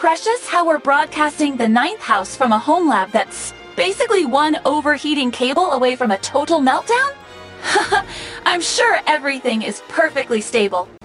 precious how we're broadcasting the ninth house from a home lab that's basically one overheating cable away from a total meltdown? I'm sure everything is perfectly stable.